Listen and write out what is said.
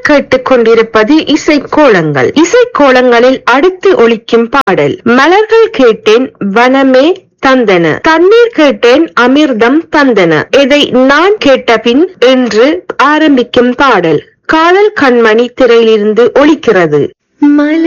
கேட்டுக்கொண்டிருப்பது இசைக்கோலங்கள். இசைக்கோலங்களில் அடுத்து ஒலிக்கும் பாடல் மலர்கள் கேட்டேன் வனமே தந்தன, தண்ணீர் கேட்டேன் அமிர்தம் தந்தன, இதை நான் கேட்டபின் என்று ஆரம்பிக்கும் பாடல் காதல் கண்மணி திரையிலிருந்து ஒலிக்கிறது. மலர்